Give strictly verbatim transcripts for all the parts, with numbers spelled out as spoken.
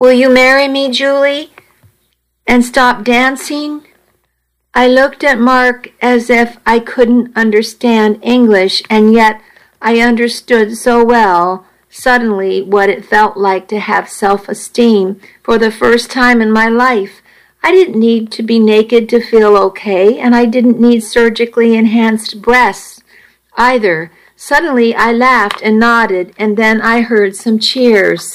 Will you marry me, Julie, and stop dancing?" I looked at Mark as if I couldn't understand English, and yet I understood so well suddenly what it felt like to have self-esteem for the first time in my life. I didn't need to be naked to feel okay, and I didn't need surgically enhanced breasts either. Suddenly I laughed and nodded, and then I heard some cheers.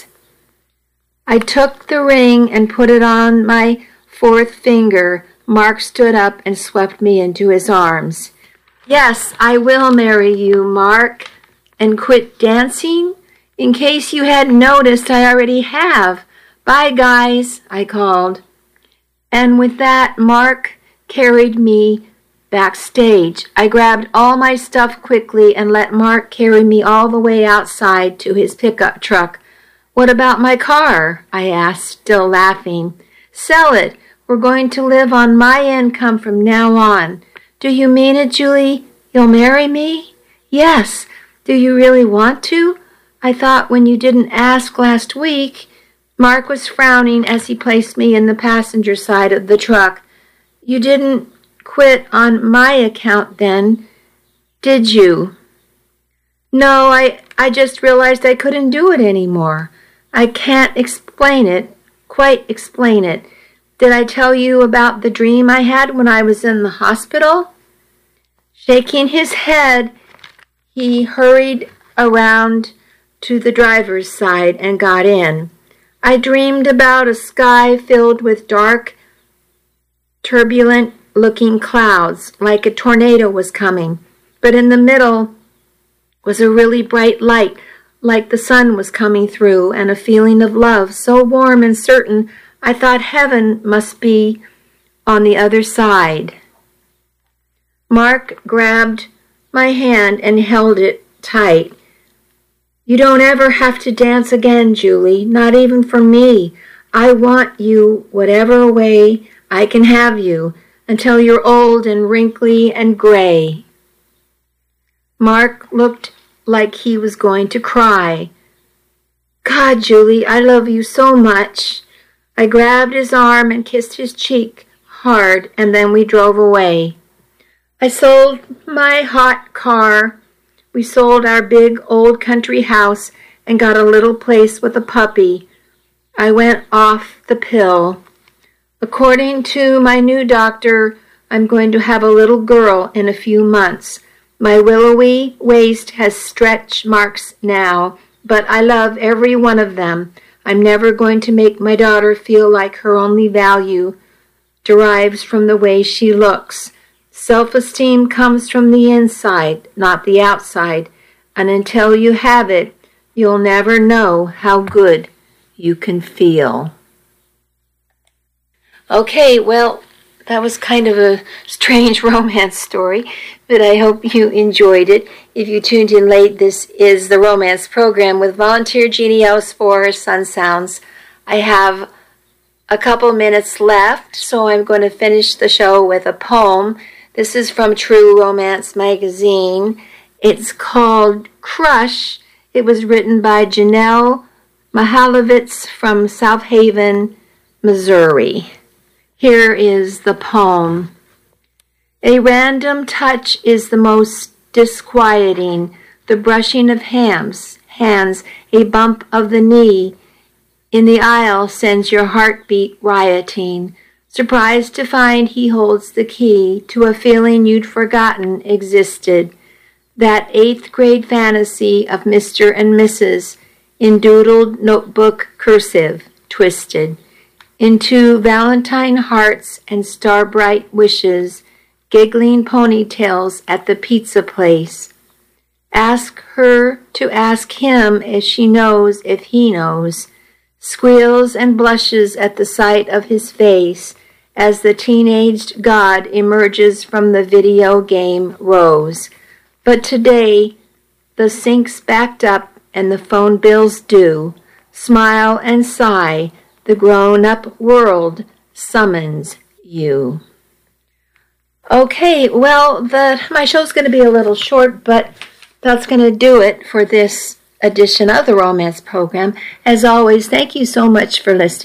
I took the ring and put it on my fourth finger. Mark stood up and swept me into his arms. "Yes, I will marry you, Mark, and quit dancing. In case you hadn't noticed, I already have. Bye, guys," I called. And with that, Mark carried me backstage. I grabbed all my stuff quickly and let Mark carry me all the way outside to his pickup truck. "What about my car?" I asked, still laughing. "Sell it. We're going to live on my income from now on." "Do you mean it, Julie? You'll marry me?" "Yes. Do you really want to? I thought when you didn't ask last week." Mark was frowning as he placed me in the passenger side of the truck. "You didn't quit on my account then, did you?" "No, I, I just realized I couldn't do it anymore. I can't explain it, quite explain it. Did I tell you about the dream I had when I was in the hospital?" Shaking his head, he hurried around to the driver's side and got in. "I dreamed about a sky filled with dark, turbulent-looking clouds, like a tornado was coming. But in the middle was a really bright light, like the sun was coming through, and a feeling of love so warm and certain I thought heaven must be on the other side." Mark grabbed my hand and held it tight. "You don't ever have to dance again, Julie, not even for me. I want you whatever way I can have you, until you're old and wrinkly and gray." Mark looked like he was going to cry. "God, Julie, I love you so much." I grabbed his arm and kissed his cheek hard, and then we drove away. I sold my hot car. We sold our big old country house and got a little place with a puppy. I went off the pill. According to my new doctor, I'm going to have a little girl in a few months. My willowy waist has stretch marks now, but I love every one of them. I'm never going to make my daughter feel like her only value derives from the way she looks. Self-esteem comes from the inside, not the outside, and until you have it, you'll never know how good you can feel. Okay, well, that was kind of a strange romance story, but I hope you enjoyed it. If you tuned in late, this is the Romance Program with Volunteer Jeannie Else for Sun Sounds. I have a couple minutes left, so I'm going to finish the show with a poem. This is from True Romance Magazine. It's called Crush. It was written by Janelle Mahalovitz from South Haven, Missouri. Here is the poem. A random touch is the most disquieting. The brushing of hands, hands, a bump of the knee in the aisle sends your heartbeat rioting. Surprised to find he holds the key to a feeling you'd forgotten existed. That eighth grade fantasy of Mister and Missus in doodled notebook cursive, twisted into Valentine hearts and star-bright wishes, giggling ponytails at the pizza place. Ask her to ask him if she knows if he knows. Squeals and blushes at the sight of his face as the teenaged god emerges from the video game Rose. But today, the sink's backed up and the phone bill's due. Smile and sigh, the grown-up world summons you. Okay, well, the my show's going to be a little short, but that's going to do it for this edition of the Romance Program. As always, thank you so much for listening.